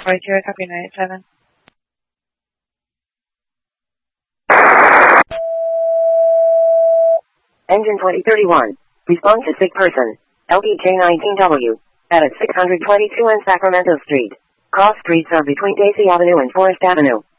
42, copy 987. Engine 2031. Respond to sick person. LPJ19W. At 622 and Sacramento Street. Cross streets are between Daisy Avenue and Forest Avenue.